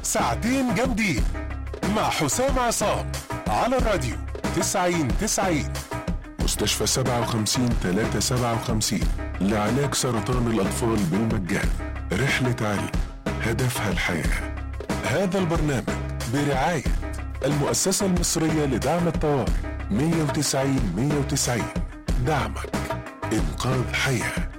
ساعتين جامدين مع حسام عصام على الراديو 90-90. مستشفى 57-357 لعلاج سرطان الأطفال بالمجان. رحلة علم هدفها الحياة. هذا البرنامج برعاية المؤسسة المصرية لدعم الطوارئ 190-190. دعمك إنقاذ حياة.